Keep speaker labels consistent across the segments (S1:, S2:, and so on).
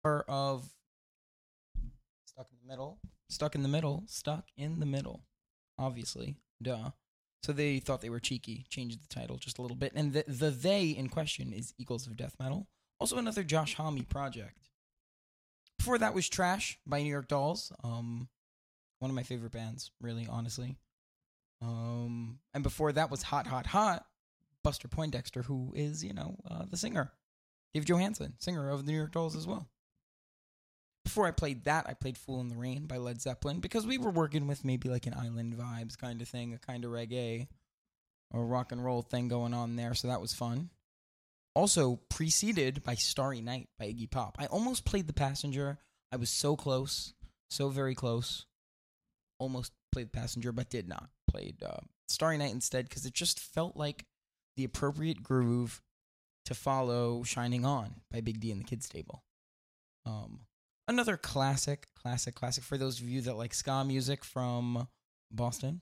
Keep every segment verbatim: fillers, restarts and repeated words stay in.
S1: Or of Stuck in the Middle. Stuck in the Middle. Stuck in the Middle. Obviously. Duh. So they thought they were cheeky, changed the title just a little bit. And the, the they in question is Eagles of Death Metal. Also another Josh Homme project. Before that was Trash by New York Dolls. Um, one of my favorite bands, really, honestly. Um, and before that was Hot, Hot, Hot, Buster Poindexter, who is, you know, uh, the singer. Dave Johansen, singer of the New York Dolls as well. Before I played that, I played Fool in the Rain by Led Zeppelin because we were working with maybe like an island vibes kind of thing, a kind of reggae or rock and roll thing going on there, so that was fun. Also preceded by Starry Night by Iggy Pop. I almost played The Passenger. I was so close, so very close. Almost played The Passenger, but did not. Played uh, Starry Night instead because it just felt like the appropriate groove to follow Shining On by Big D and the Kids Table. Um... Another classic, classic, classic for those of you that like ska music from Boston.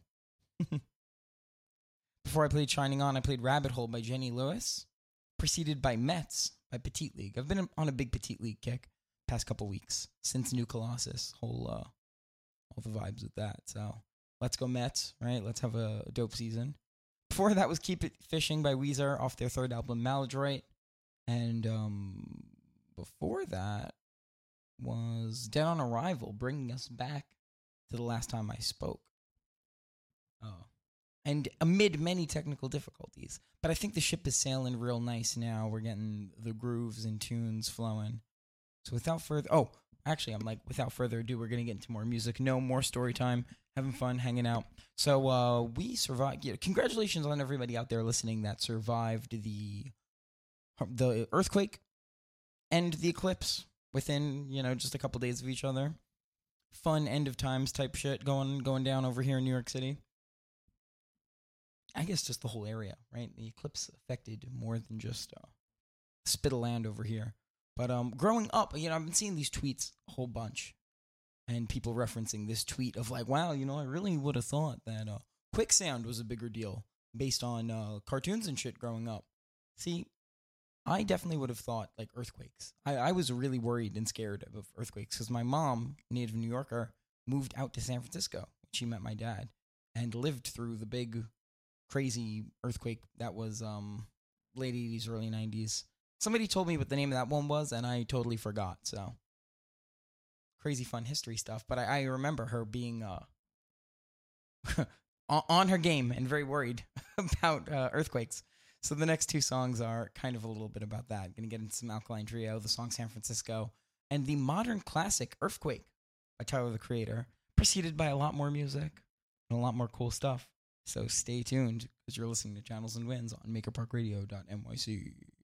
S1: Before I played Shining On, I played Rabbit Hole by Jenny Lewis, preceded by Metz by Petite League. I've been on a big Petite League kick past couple weeks since New Colossus. Whole, uh, all the vibes with that. So let's go Mets, right? Let's have a dope season. Before that was Keep It Fishing by Weezer off their third album, Maladroit. And um, before that was Dead on Arrival, bringing us back to the last time I spoke. Oh. And amid many technical difficulties. But I think the ship is sailing real nice now. We're getting the grooves and tunes flowing. So without further... Oh, actually, I'm like, without further ado, we're going to get into more music. No, more story time. Having fun, hanging out. So uh, we survived... Yeah, congratulations on everybody out there listening that survived the the earthquake and the eclipse within, you know, just a couple days of each other. Fun end of times type shit going going down over here in New York City. I guess just the whole area, right? The eclipse affected more than just uh, spit of land over here. But um, growing up, you know, I've been seeing these tweets a whole bunch. And people referencing this tweet of like, wow, you know, I really would have thought that uh, quicksand was a bigger deal based on uh, cartoons and shit growing up. See, I definitely would have thought, like, earthquakes. I, I was really worried and scared of earthquakes because my mom, native New Yorker, moved out to San Francisco. She met my dad and lived through the big, crazy earthquake that was um, late eighties, early nineties. Somebody told me what the name of that one was, and I totally forgot, so. Crazy fun history stuff, but I, I remember her being uh, on her game and very worried about uh, earthquakes. So the next two songs are kind of a little bit about that. Going to get into some Alkaline Trio, the song San Francisco, and the modern classic Earthquake by Tyler, the Creator, preceded by a lot more music and a lot more cool stuff. So stay tuned because you're listening to Channels and Winds on maker park radio dot n y c.